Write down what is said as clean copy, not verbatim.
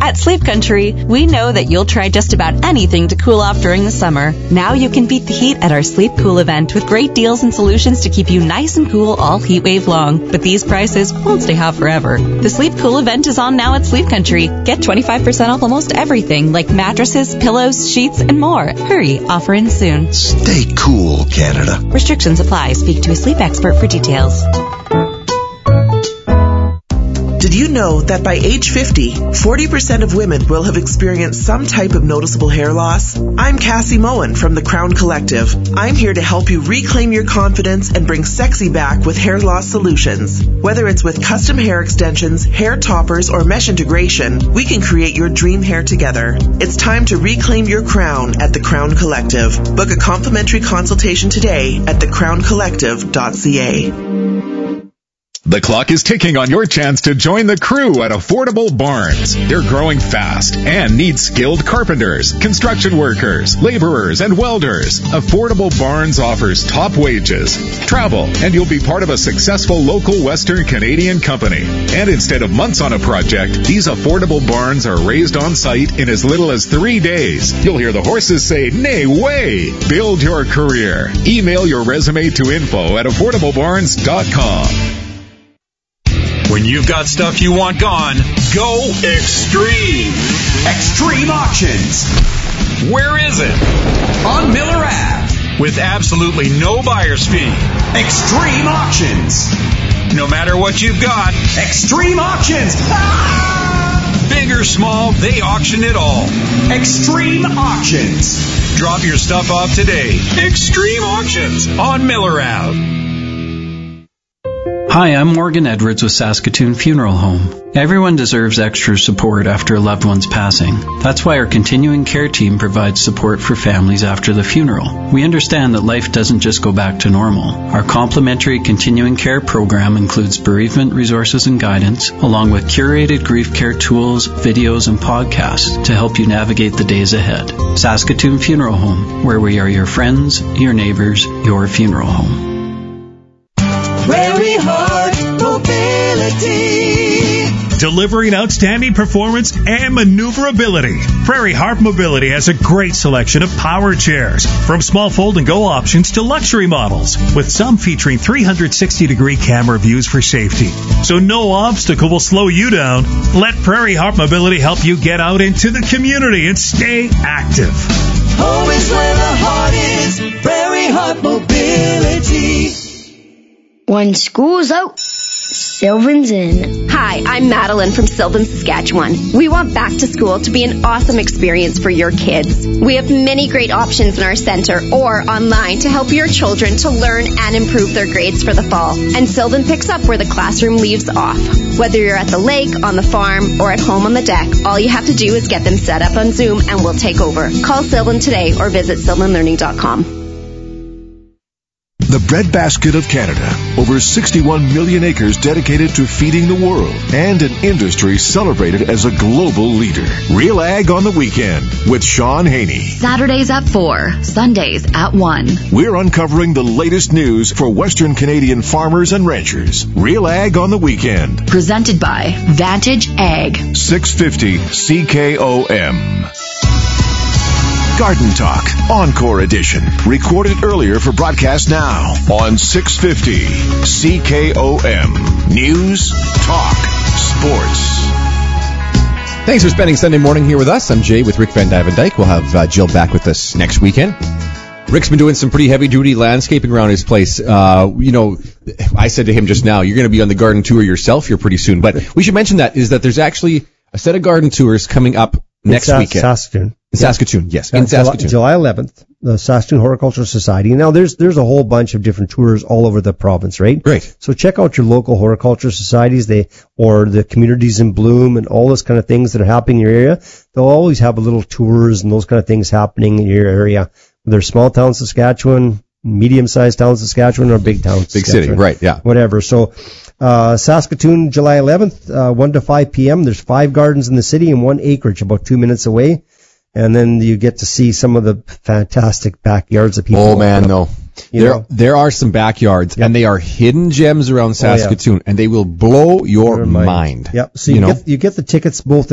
At Sleep Country, we know that you'll try just about anything to cool off during the summer. Now you can beat the heat at our Sleep Cool event with great deals and solutions to keep you nice and cool all heat wave long. But these prices won't stay hot forever. The Sleep Cool event is on now at Sleep Country. Get 25% off almost everything like mattresses, pillows, sheets, and more. Hurry, offer ends soon. Stay cool, Canada. Restrictions apply. Speak to a sleep expert for details. Did you know that by age 50, 40% of women will have experienced some type of noticeable hair loss? I'm Cassie Moen from the Crown Collective. I'm here to help you reclaim your confidence and bring sexy back with hair loss solutions. Whether it's with custom hair extensions, hair toppers, or mesh integration, we can create your dream hair together. It's time to reclaim your crown at the Crown Collective. Book a complimentary consultation today at thecrowncollective.ca. The clock is ticking on your chance to join the crew at Affordable Barns. They're growing fast and need skilled carpenters, construction workers, laborers, and welders. Affordable Barns offers top wages, travel, and you'll be part of a successful local Western Canadian company. And instead of months on a project, these Affordable Barns are raised on site in as little as 3 days. You'll hear the horses say, "Nay, way!" Build your career. Email your resume to info@affordablebarns.com. When you've got stuff you want gone, go extreme. Extreme Auctions. Where is it? On Miller Ave. With absolutely no buyer's fee. Extreme Auctions. No matter what you've got, Extreme Auctions. Ah! Big or small, they auction it all. Extreme Auctions. Drop your stuff off today. Extreme Auctions on Miller Ave. Hi, I'm Morgan Edwards with Saskatoon Funeral Home. Everyone deserves extra support after a loved one's passing. That's why our continuing care team provides support for families after the funeral. We understand that life doesn't just go back to normal. Our complimentary continuing care program includes bereavement resources and guidance, along with curated grief care tools, videos, and podcasts to help you navigate the days ahead. Saskatoon Funeral Home, where we are your friends, your neighbors, your funeral home. Prairie Heart Mobility. Delivering outstanding performance and maneuverability. Prairie Heart Mobility has a great selection of power chairs, from small fold-and-go options to luxury models, with some featuring 360-degree camera views for safety. So no obstacle will slow you down. Let Prairie Heart Mobility help you get out into the community and stay active. Home is where the heart is. Prairie Heart Mobility. When school's out, Sylvan's in. Hi, I'm Madeline from Sylvan, Saskatchewan. We want back to school to be an awesome experience for your kids. We have many great options in our center or online to help your children to learn and improve their grades for the fall. And Sylvan picks up where the classroom leaves off. Whether you're at the lake, on the farm, or at home on the deck, all you have to do is get them set up on Zoom and we'll take over. Call Sylvan today or visit sylvanlearning.com. The breadbasket of Canada. Over 61 million acres dedicated to feeding the world. And an industry celebrated as a global leader. Real Ag on the Weekend with Sean Haney. Saturdays at 4, Sundays at 1. We're uncovering the latest news for Western Canadian farmers and ranchers. Real Ag on the Weekend. Presented by Vantage Ag. 650 CKOM. Garden Talk, Encore Edition. Recorded earlier for broadcast now on 650 CKOM. News, talk, sports. Thanks for spending Sunday morning here with us. I'm Jay with Rick Van Dyke. We'll have Jill back with us next weekend. Rick's been doing some pretty heavy-duty landscaping around his place. I said to him just now, you're going to be on the garden tour yourself here pretty soon. But we should mention that there's actually a set of garden tours coming up next weekend. Saskatoon. In Saskatoon, yes. In Saskatoon. July 11th, the Saskatoon Horticultural Society. Now, there's a whole bunch of different tours all over the province, right? Great. So check out your local horticulture societies, or the communities in bloom and all those kind of things that are happening in your area. They'll always have a little tours and those kind of things happening in your area. Whether small town Saskatchewan, medium-sized town Saskatchewan, or big town Saskatchewan. Big city, right, yeah. Whatever. So, Saskatoon, July 11th, 1 to 5 p.m. There's 5 gardens in the city and 1 acreage about 2 minutes away. And then you get to see some of the fantastic backyards that people. Oh man, no. There are some backyards, and they are hidden gems around Saskatoon, and they will blow your mind. Yep. So you get the tickets both